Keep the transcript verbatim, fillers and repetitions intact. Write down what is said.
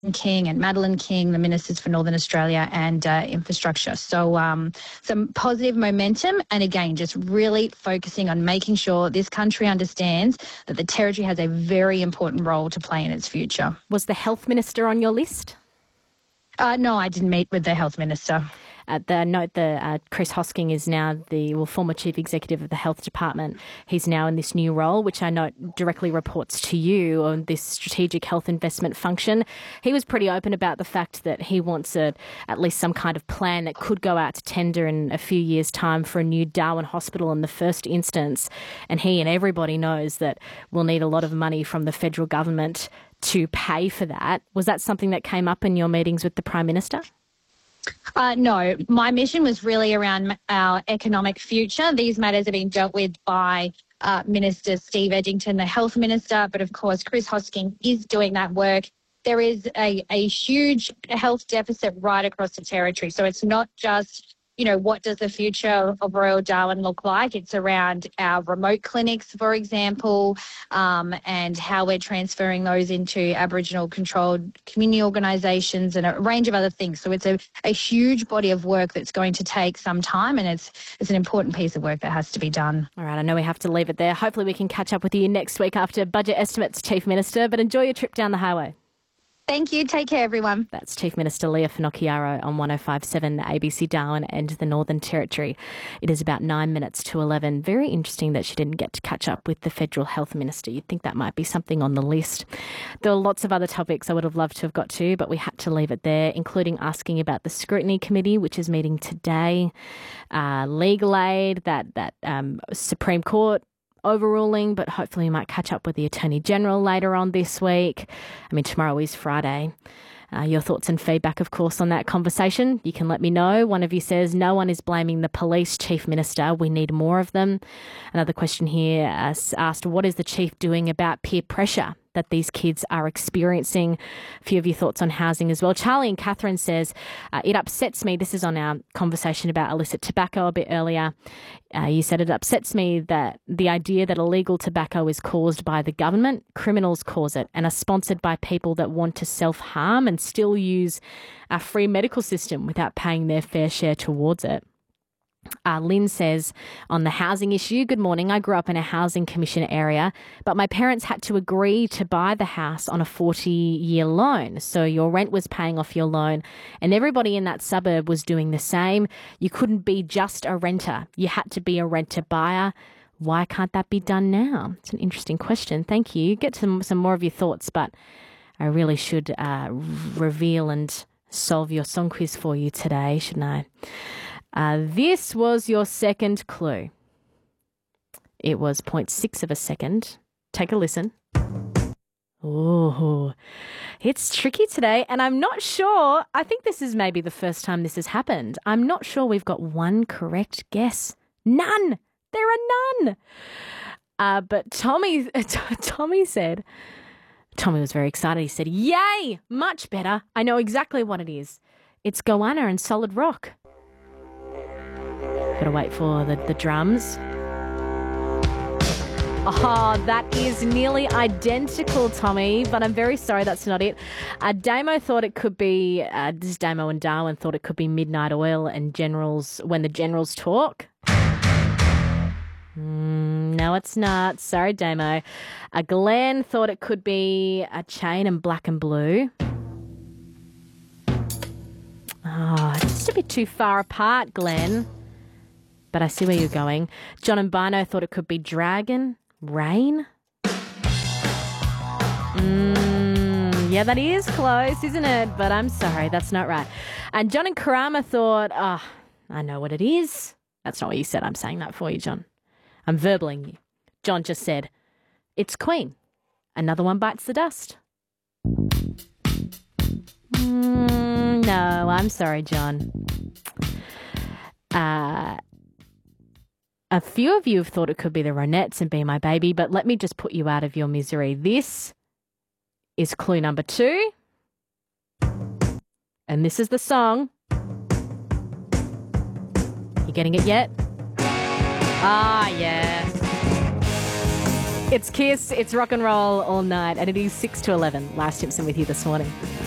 King and Madeleine King, the Ministers for Northern Australia and uh, Infrastructure. So um, some positive momentum, and again, just really focusing on making sure this country understands that the Territory has a very important role to play in its future. Was the Health Minister on your list? Uh, no, I didn't meet with the Health Minister. Uh, the note that uh, Chris Hosking is now the well, former Chief Executive of the Health Department. He's now in this new role, which I note directly reports to you on this strategic health investment function. He was pretty open about the fact that he wants a, at least some kind of plan that could go out to tender in a few years' time for a new Darwin hospital in the first instance. And he and everybody knows that we'll need a lot of money from the federal government to pay for that. Was that something that came up in your meetings with the Prime Minister? Uh, no, my mission was really around our economic future. These matters are being dealt with by uh, Minister Steve Edgington, the Health Minister, but of course Chris Hosking is doing that work. There is a, a huge health deficit right across the Territory. So it's not just, you know, what does the future of Royal Darwin look like? It's around our remote clinics, for example, um, and how we're transferring those into Aboriginal controlled community organisations and a range of other things. So it's a, a huge body of work that's going to take some time, and it's it's an important piece of work that has to be done. All right, I know we have to leave it there. Hopefully we can catch up with you next week after budget estimates, Chief Minister, but enjoy your trip down the highway. Thank you. Take care, everyone. That's Chief Minister Leah Finocchiaro on one oh five point seven A B C Darwin and the Northern Territory. It is about nine minutes to eleven. Very interesting that she didn't get to catch up with the Federal Health Minister. You'd think that might be something on the list. There are lots of other topics I would have loved to have got to, but we had to leave it there, including asking about the Scrutiny Committee, which is meeting today, uh, legal aid, that, that um, Supreme Court overruling, but hopefully we might catch up with the Attorney General later on this week. I mean, tomorrow is Friday. Uh, your thoughts and feedback, of course, on that conversation. You can let me know. One of you says, no one is blaming the police, Chief Minister. We need more of them. Another question here uh, asked, what is the Chief doing about peer pressure that these kids are experiencing? A few of your thoughts on housing as well. Charlie and Catherine says, uh, it upsets me. This is on our conversation about illicit tobacco a bit earlier. Uh, you said it upsets me that the idea that illegal tobacco is caused by the government, criminals cause it, and are sponsored by people that want to self-harm and still use our free medical system without paying their fair share towards it. Uh, Lynn says, on the housing issue, good morning. I grew up in a housing commission area, but my parents had to agree to buy the house on a forty-year loan. So your rent was paying off your loan, and everybody in that suburb was doing the same. You couldn't be just a renter. You had to be a renter buyer. Why can't that be done now? It's an interesting question. Thank you. Get some, some more of your thoughts, but I really should uh, reveal and solve your song quiz for you today, shouldn't I? Uh, this was your second clue. It was zero point six of a second. Take a listen. Oh, it's tricky today, and I'm not sure. I think this is maybe the first time this has happened. I'm not sure we've got one correct guess. None. There are none. Uh, but Tommy, Tommy said, Tommy was very excited. He said, yay, much better. I know exactly what it is. It's Goanna and Solid Rock. Got to wait for the, the drums. Oh, that is nearly identical, Tommy, but I'm very sorry that's not it. Uh, Damo thought it could be, uh, this is Damo and Darwin, thought it could be Midnight Oil and Generals, When the Generals Talk. Mm, no, it's not. Sorry, Damo. Uh, Glenn thought it could be A Chain and Black and Blue. Oh, just a bit too far apart, Glenn. But I see where you're going. John and Bino thought it could be Dragon, Rain. Mm, yeah, that is close, isn't it? But I'm sorry, that's not right. And John and Karama thought, oh, I know what it is. That's not what you said. I'm saying that for you, John. I'm verbaling you. John just said, it's Queen. Another one bites the dust. Mm, no, I'm sorry, John. Uh... A few of you have thought it could be the Ronettes and Be My Baby, but let me just put you out of your misery. This is clue number two. And this is the song. You getting it yet? Ah, yeah. It's Kiss, it's rock and roll all night, and it is six to eleven. Lars Simpson with you this morning.